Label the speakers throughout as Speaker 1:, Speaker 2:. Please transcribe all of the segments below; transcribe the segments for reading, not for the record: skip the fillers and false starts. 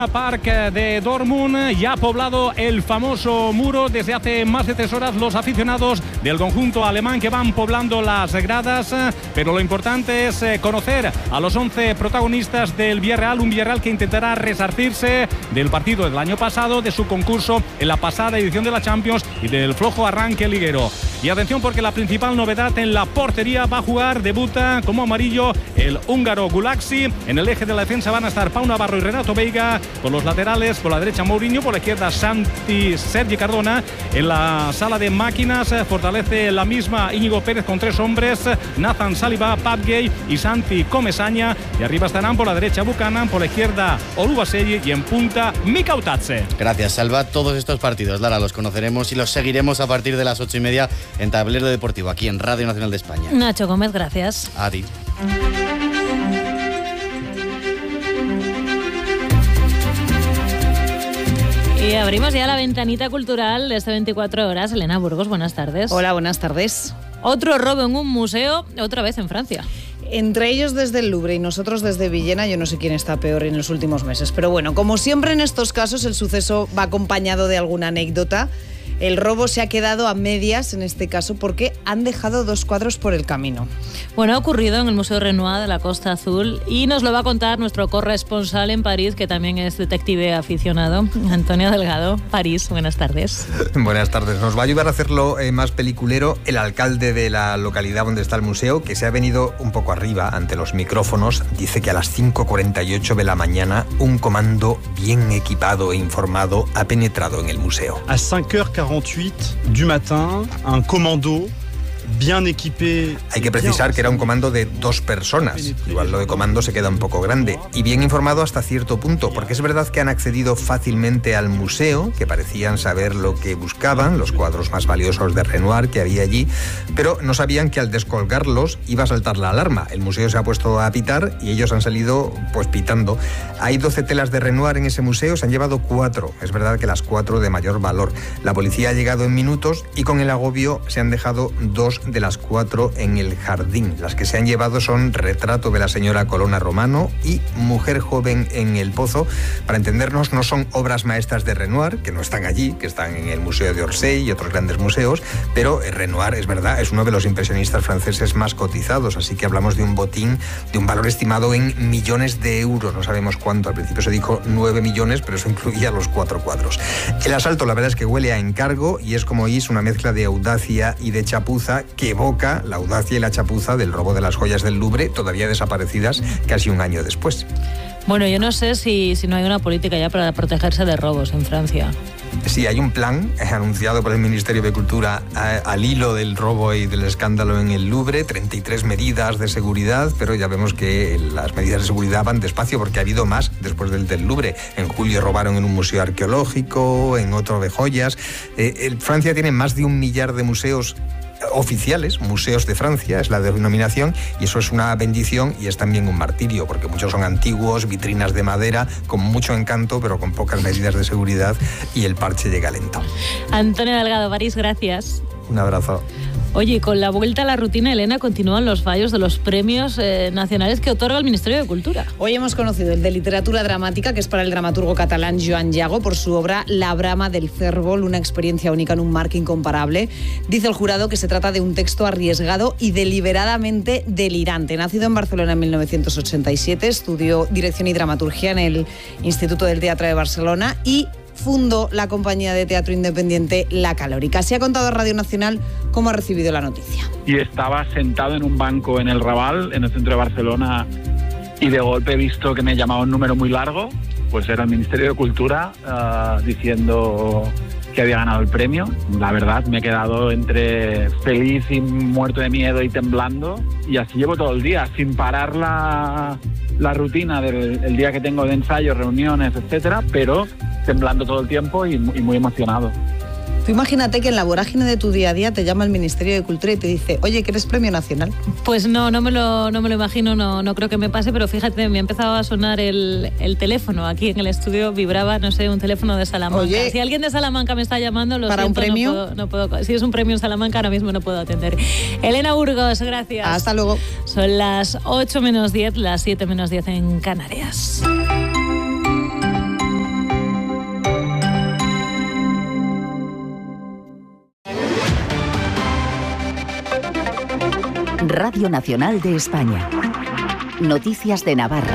Speaker 1: Park de Dortmund ya ha poblado el famoso muro desde hace más de 3 horas los aficionados del conjunto alemán que van poblando las gradas, pero lo importante es conocer a los 11 protagonistas del Villarreal, un Villarreal que intentará resarcirse del partido del año pasado, de su concurso en la pasada edición de la Champions y del flojo arranque liguero. Y atención porque la principal novedad en la portería va a jugar, debuta como amarillo el húngaro Gulaxi. En el eje de la defensa van a estar Pau Navarro y Renato Veiga. Por los laterales, por la derecha Mourinho, por la izquierda Sergi Cardona. En la sala de máquinas fortalece la misma Íñigo Pérez con 3 hombres, Nathan Saliba, Pape Gueye y Santi Comesaña. Y arriba estarán por la derecha Buchanan, por la izquierda Oluwaseyi y en punta Mika Otatze.
Speaker 2: Gracias, Salva. Todos estos partidos, Lara, los conoceremos y los seguiremos a partir de las 8:30 en Tablero Deportivo, aquí en Radio Nacional de España.
Speaker 3: Nacho Gómez, gracias.
Speaker 2: A ti.
Speaker 3: Y abrimos ya la ventanita cultural de este 24 horas. Elena Burgos, buenas tardes.
Speaker 4: Hola, buenas tardes.
Speaker 3: Otro robo en un museo, otra vez en Francia.
Speaker 4: Entre ellos desde el Louvre y nosotros desde Villena, yo no sé quién está peor en los últimos meses. Pero bueno, como siempre en estos casos, el suceso va acompañado de alguna anécdota. El robo se ha quedado a medias en este caso porque han dejado 2 cuadros por el camino.
Speaker 3: Bueno, ha ocurrido en el Museo Renoir de la Costa Azul y nos lo va a contar nuestro corresponsal en París, que también es detective aficionado, Antonio Delgado. París, buenas tardes.
Speaker 5: Buenas tardes. Nos va a ayudar a hacerlo más peliculero el alcalde de la localidad donde está el museo, que se ha venido un poco arriba ante los micrófonos. Dice que a las 5:48 de la mañana un comando bien equipado e informado ha penetrado en el museo.
Speaker 6: A 5h48 du matin, un commando bien equipé.
Speaker 5: Hay que precisar que era un comando de 2 personas. Igual lo de comando se queda un poco grande. Y bien informado hasta cierto punto, porque es verdad que han accedido fácilmente al museo, que parecían saber lo que buscaban, los cuadros más valiosos de Renoir que había allí, pero no sabían que al descolgarlos iba a saltar la alarma. El museo se ha puesto a pitar y ellos han salido pues pitando. Hay 12 telas de Renoir en ese museo, se han llevado 4. Es verdad que las 4 de mayor valor. La policía ha llegado en minutos y con el agobio se han dejado 2 de las 4 en el jardín. Las que se han llevado son Retrato de la señora Colonna Romano y Mujer joven en el pozo. Para entendernos, no son obras maestras de Renoir, que no están allí, que están en el Museo de Orsay y otros grandes museos, pero Renoir, es verdad, es uno de los impresionistas franceses más cotizados, así que hablamos de un botín de un valor estimado en millones de euros, no sabemos cuánto. Al principio se dijo 9 millones, pero eso incluía los 4 cuadros. El asalto, la verdad es que huele a encargo y es, como oís, una mezcla de audacia y de chapuza que evoca la audacia y la chapuza del robo de las joyas del Louvre, todavía desaparecidas casi un año después.
Speaker 3: Bueno, yo no sé si no hay una política ya para protegerse de robos en Francia.
Speaker 5: Sí, hay un plan anunciado por el Ministerio de Cultura al hilo del robo y del escándalo en el Louvre, 33 medidas de seguridad, pero ya vemos que las medidas de seguridad van despacio porque ha habido más después del Louvre. En julio robaron en un museo arqueológico, en otro de joyas. Francia tiene más de 1 millar de museos oficiales, museos de Francia, es la denominación, y eso es una bendición y es también un martirio, porque muchos son antiguos, vitrinas de madera, con mucho encanto, pero con pocas medidas de seguridad y el parche llega lento.
Speaker 3: Antonio Delgado, París, gracias.
Speaker 5: Un abrazo.
Speaker 3: Oye, con la vuelta a la rutina, Elena, continúan los fallos de los premios nacionales que otorga el Ministerio de Cultura.
Speaker 4: Hoy hemos conocido el de literatura dramática, que es para el dramaturgo catalán Joan Llago, por su obra La brama del cérvol, una experiencia única en un marco incomparable. Dice el jurado que se trata de un texto arriesgado y deliberadamente delirante. Nacido en Barcelona en 1987, estudió dirección y dramaturgia en el Instituto del Teatro de Barcelona y fundó la compañía de teatro independiente La Calórica. Así ha contado a Radio Nacional cómo ha recibido la noticia.
Speaker 7: Y estaba sentado en un banco en el Raval, en el centro de Barcelona, y de golpe he visto que me llamaba un número muy largo, pues era el Ministerio de Cultura diciendo que había ganado el premio. La verdad, me he quedado entre feliz y muerto de miedo y temblando, y así llevo todo el día, sin parar la rutina del día que tengo de ensayo, reuniones, etcétera, pero temblando todo el tiempo y muy emocionado.
Speaker 4: Tú imagínate que en la vorágine de tu día a día te llama el Ministerio de Cultura y te dice, oye, que eres premio nacional.
Speaker 3: Pues no me lo imagino, no creo que me pase, pero fíjate, me ha empezado a sonar el teléfono aquí en el estudio, vibraba, no sé, un teléfono de Salamanca.
Speaker 4: Oye,
Speaker 3: si alguien de Salamanca me está llamando, lo
Speaker 4: ¿para
Speaker 3: siento,
Speaker 4: un premio?
Speaker 3: No puedo, si es un premio en Salamanca, ahora mismo no puedo atender. Elena Burgos, gracias.
Speaker 4: Hasta luego.
Speaker 3: Son las 8 menos 10, las 7 menos 10 en Canarias.
Speaker 8: Radio Nacional de España. Noticias de Navarra.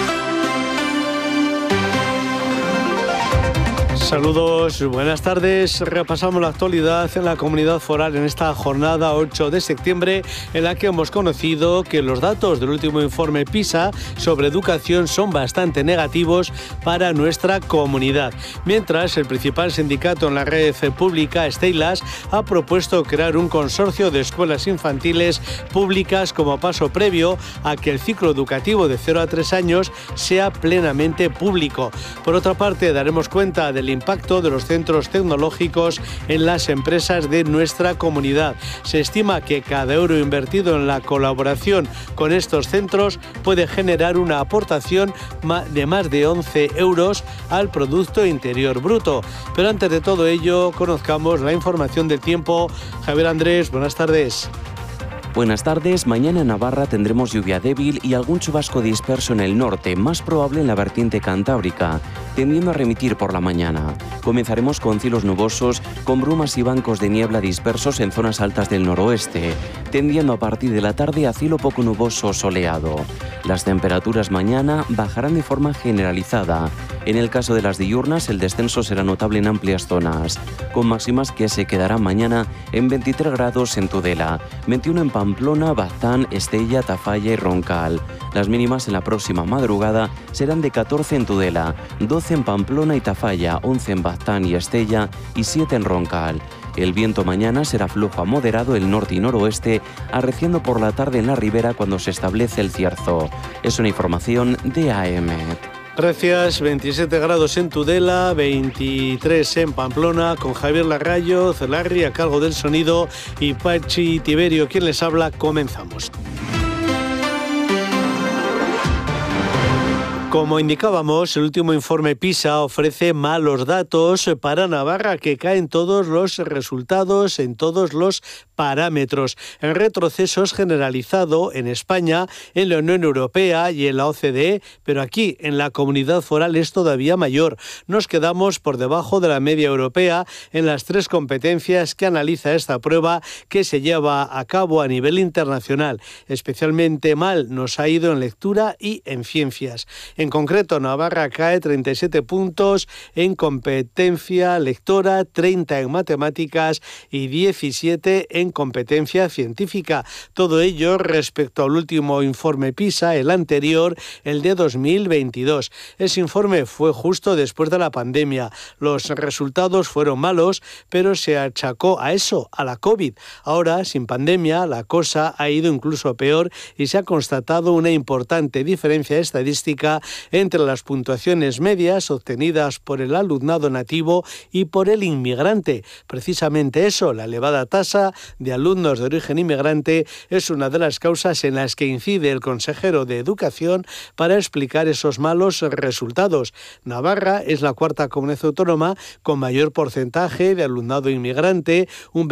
Speaker 9: Saludos, buenas tardes. Repasamos la actualidad en la Comunidad Foral en esta jornada 8 de septiembre, en la que hemos conocido que los datos del último informe PISA sobre educación son bastante negativos para nuestra comunidad. Mientras, el principal sindicato en la red pública, Steilas, ha propuesto crear un consorcio de escuelas infantiles públicas como paso previo a que el ciclo educativo de 0 a 3 años sea plenamente público. Por otra parte, daremos cuenta del impacto de los centros tecnológicos en las empresas de nuestra comunidad. Se estima que cada euro invertido en la colaboración con estos centros puede generar una aportación de más de 11 euros al Producto Interior Bruto. Pero antes de todo ello, conozcamos la información del tiempo. Javier Andrés, buenas tardes.
Speaker 10: Buenas tardes. Mañana en Navarra tendremos lluvia débil y algún chubasco disperso en el norte, más probable en la vertiente cantábrica, tendiendo a remitir por la mañana. Comenzaremos con cielos nubosos, con brumas y bancos de niebla dispersos en zonas altas del noroeste, tendiendo a partir de la tarde a cielo poco nuboso soleado. Las temperaturas mañana bajarán de forma generalizada. En el caso de las diurnas, el descenso será notable en amplias zonas, con máximas que se quedarán mañana en 23 grados en Tudela, 21 en Pamplona, Baztán, Estella, Tafalla y Roncal. Las mínimas en la próxima madrugada serán de 14 en Tudela, 12 en Pamplona y Tafalla, 11 en Baztán y Estella y 7 en Roncal. El viento mañana será flojo a moderado el norte y noroeste, arreciando por la tarde en la ribera cuando se establece el cierzo. Es una información de AEMET.
Speaker 9: Gracias. 27 grados en Tudela, 23 en Pamplona, con Javier Larrayo, Celarri a cargo del sonido y Pachi Tiberio quien les habla. Comenzamos. Como indicábamos, el último informe PISA ofrece malos datos para Navarra, que caen todos los resultados en todos los parámetros. El retroceso es generalizado en España, en la Unión Europea y en la OCDE, pero aquí, en la Comunidad Foral, es todavía mayor. Nos quedamos por debajo de la media europea en las 3 competencias que analiza esta prueba que se lleva a cabo a nivel internacional. Especialmente mal nos ha ido en lectura y en ciencias. En concreto, Navarra cae 37 puntos en competencia lectora, 30 en matemáticas y 17 en competencia científica. Todo ello respecto al último informe PISA, el anterior, el de 2022. Ese informe fue justo después de la pandemia. Los resultados fueron malos, pero se achacó a eso, a la COVID. Ahora, sin pandemia, la cosa ha ido incluso peor y se ha constatado una importante diferencia estadística entre las puntuaciones medias obtenidas por el alumnado nativo y por el inmigrante. Precisamente eso, la elevada tasa de alumnos de origen inmigrante, es una de las causas en las que incide el consejero de Educación para explicar esos malos resultados. Navarra es la 4ª comunidad autónoma con mayor porcentaje de alumnado inmigrante, un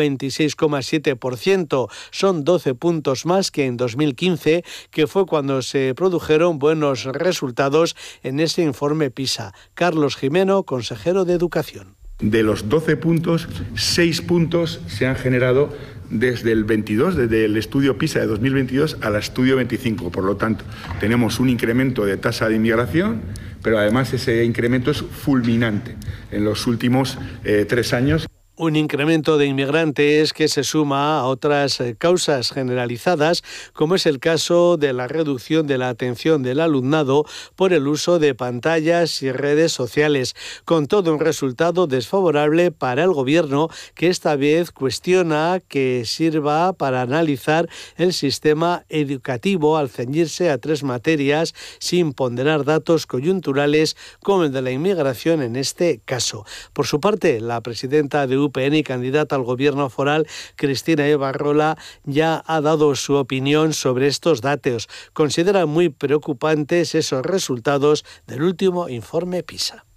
Speaker 9: 26,7%. Son 12 puntos más que en 2015, que fue cuando se produjeron buenos resultados en ese informe PISA. Carlos Jimeno, consejero de Educación.
Speaker 11: De los 12 puntos, 6 puntos se han generado desde el 22, desde el estudio PISA de 2022 al estudio 25. Por lo tanto, tenemos un incremento de tasa de inmigración, pero además ese incremento es fulminante en los últimos 3 años.
Speaker 9: Un incremento de inmigrantes que se suma a otras causas generalizadas, como es el caso de la reducción de la atención del alumnado por el uso de pantallas y redes sociales, con todo un resultado desfavorable para el Gobierno, que esta vez cuestiona que sirva para analizar el sistema educativo al ceñirse a 3 materias sin ponderar datos coyunturales como el de la inmigración en este caso. Por su parte, la presidenta de UPN y candidata al gobierno foral, Cristina Ibarrola, ya ha dado su opinión sobre estos datos. Considera muy preocupantes esos resultados del último informe PISA.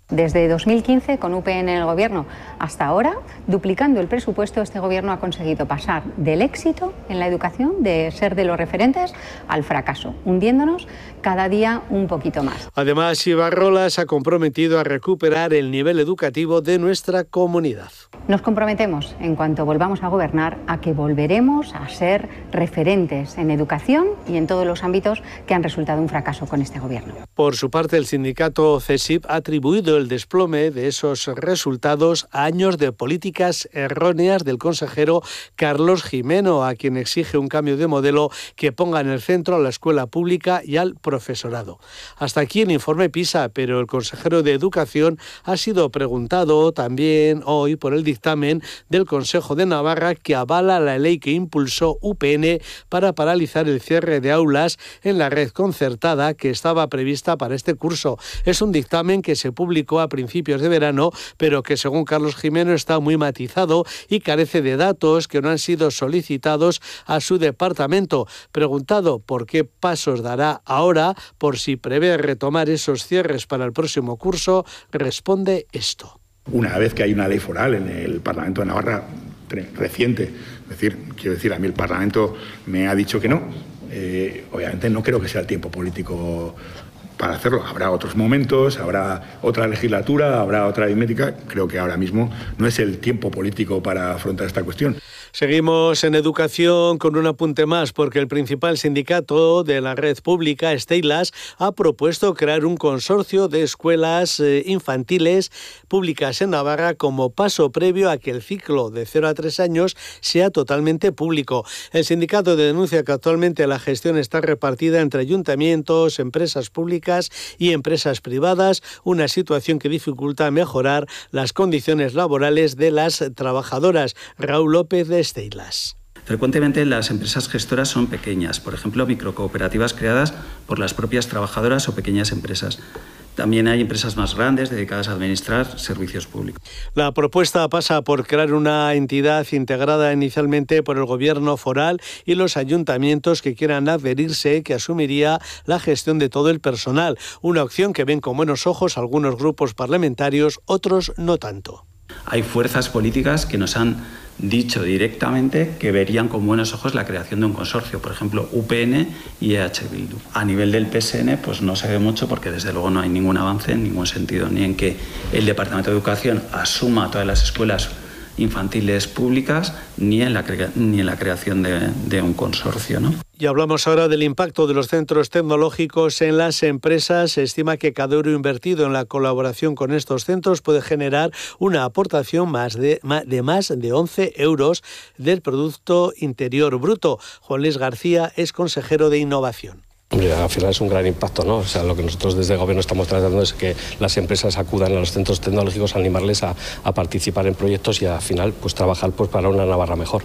Speaker 12: Desde 2015, con UPN en el Gobierno hasta ahora, duplicando el presupuesto, este Gobierno ha conseguido pasar del éxito en la educación, de ser de los referentes, al fracaso, hundiéndonos cada día un poquito más.
Speaker 9: Además, Ibárrola se ha comprometido a recuperar el nivel educativo de nuestra comunidad.
Speaker 12: Nos comprometemos, en cuanto volvamos a gobernar, a que volveremos a ser referentes en educación y en todos los ámbitos que han resultado un fracaso con este Gobierno.
Speaker 9: Por su parte, el sindicato CESIP ha atribuido el desplome de esos resultados a años de políticas erróneas del consejero Carlos Gimeno, a quien exige un cambio de modelo que ponga en el centro a la escuela pública y al profesorado. Hasta aquí el informe PISA, pero el consejero de Educación ha sido preguntado también hoy por el dictamen del Consejo de Navarra que avala la ley que impulsó UPN para paralizar el cierre de aulas en la red concertada que estaba prevista para este curso. Es un dictamen que se publicó a principios de verano, pero que según Carlos Gimeno está muy matizado y carece de datos que no han sido solicitados a su departamento. Preguntado por qué pasos dará ahora, por si prevé retomar esos cierres para el próximo curso, responde esto.
Speaker 11: Una vez que hay una ley foral en el Parlamento de Navarra reciente, quiero decir, a mí el Parlamento me ha dicho que no. Obviamente no creo que sea el tiempo político para hacerlo. Habrá otros momentos, habrá otra legislatura, habrá otra aritmética. Creo que ahora mismo no es el tiempo político para afrontar esta cuestión.
Speaker 9: Seguimos en educación con un apunte más, porque el principal sindicato de la red pública, Steilas, ha propuesto crear un consorcio de escuelas infantiles públicas en Navarra como paso previo a que el ciclo de 0 a 3 años sea totalmente público. El sindicato denuncia que actualmente la gestión está repartida entre ayuntamientos, empresas públicas y empresas privadas, una situación que dificulta mejorar las condiciones laborales de las trabajadoras. Raúl López de Steilas.
Speaker 13: Frecuentemente las empresas gestoras son pequeñas, por ejemplo, microcooperativas creadas por las propias trabajadoras o pequeñas empresas. También hay empresas más grandes dedicadas a administrar servicios públicos.
Speaker 9: La propuesta pasa por crear una entidad integrada inicialmente por el Gobierno foral y los ayuntamientos que quieran adherirse, que asumiría la gestión de todo el personal. Una opción que ven con buenos ojos algunos grupos parlamentarios, otros no tanto.
Speaker 13: Hay fuerzas políticas que nos han dicho directamente que verían con buenos ojos la creación de un consorcio, por ejemplo UPN y EH Bildu. A nivel del PSN pues no se ve mucho porque desde luego no hay ningún avance en ningún sentido, ni en que el Departamento de Educación asuma todas las escuelas infantiles públicas ni en la creación de un consorcio, ¿no?
Speaker 9: Y hablamos ahora del impacto de los centros tecnológicos en las empresas. Se estima que cada euro invertido en la colaboración con estos centros puede generar una aportación de más de 11 euros del Producto Interior Bruto. Juan Luis García es consejero de Innovación.
Speaker 14: Hombre, al final es un gran impacto, ¿no? O sea, lo que nosotros desde el Gobierno estamos tratando es que las empresas acudan a los centros tecnológicos, animarles a participar en proyectos y al final pues trabajar pues para una Navarra mejor.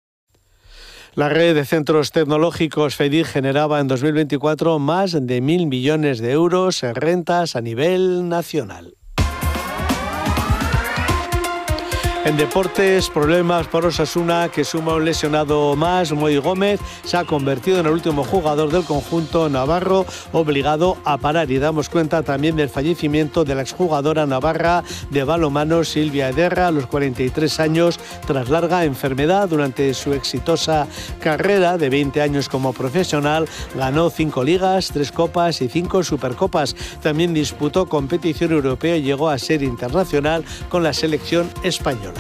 Speaker 9: La red de centros tecnológicos FEDIC generaba en 2024 más de 1.000 millones de euros en rentas a nivel nacional. En deportes, problemas para Osasuna, que suma un lesionado más. Moy Gómez se ha convertido en el último jugador del conjunto navarro obligado a parar. Y damos cuenta también del fallecimiento de la exjugadora navarra de balonmano Silvia Ederra a los 43 años tras larga enfermedad. Durante su exitosa carrera de 20 años como profesional, ganó 5 ligas, 3 copas y 5 supercopas. También disputó competición europea y llegó a ser internacional con la selección española.